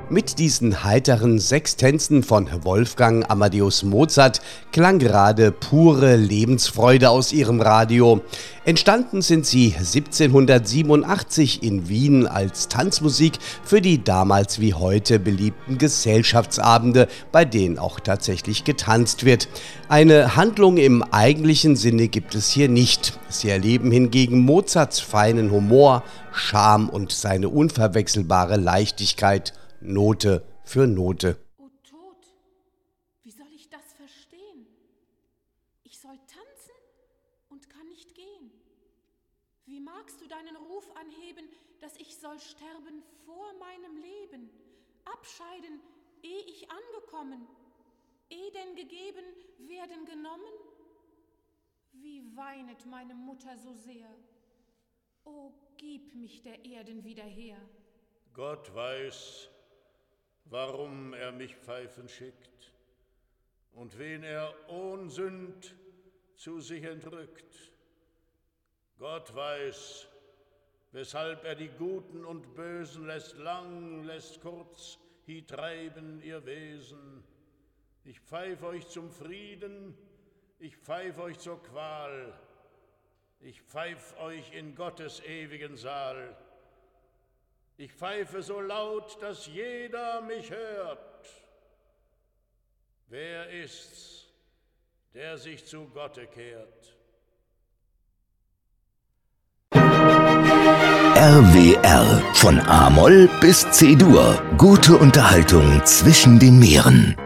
Mit diesen heiteren Sextenzen von Wolfgang Amadeus Mozart klang gerade pure Lebensfreude aus ihrem Radio. Entstanden sind sie 1787 in Wien als Tanzmusik für die damals wie heute beliebten Gesellschaftsabende, bei denen auch tatsächlich getanzt wird. Eine Handlung im eigentlichen Sinne gibt es hier nicht. Sie erleben hingegen Mozarts feinen Humor, Charme und seine unverwechselbare Leichtigkeit, Note für Note. O Tod, wie soll ich das verstehen? Ich soll tanzen und kann nicht gehen. Wie magst du deinen Ruf anheben, dass ich soll sterben vor meinem Leben, abscheiden, ehe ich angekommen, ehe denn gegeben werden genommen? Wie weinet meine Mutter so sehr? O, gib mich der Erden wieder her. Gott weiß, warum er mich pfeifen schickt und wen er ohn Sünd zu sich entrückt. Gott weiß, weshalb er die Guten und Bösen lässt lang, lässt kurz, hie treiben ihr Wesen. Ich pfeif euch zum Frieden, ich pfeif euch zur Qual, ich pfeif euch in Gottes ewigen Saal. Ich pfeife so laut, dass jeder mich hört. Wer ist's, der sich zu Gotte kehrt? RWR, von A-Moll bis C-Dur. Gute Unterhaltung zwischen den Meeren.